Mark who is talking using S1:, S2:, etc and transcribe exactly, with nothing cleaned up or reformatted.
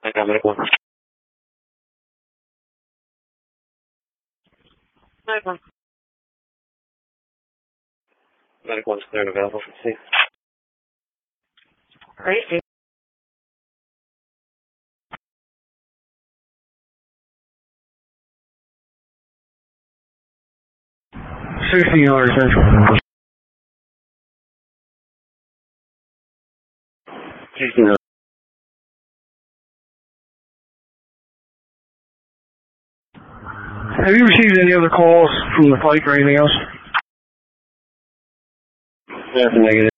S1: Medical one. Medical one. Medical one's clear and available for C. Great.
S2: sixteen yard central.
S1: sixteen yard.
S2: Have you received any other calls from the fight or anything else?
S1: That's negative.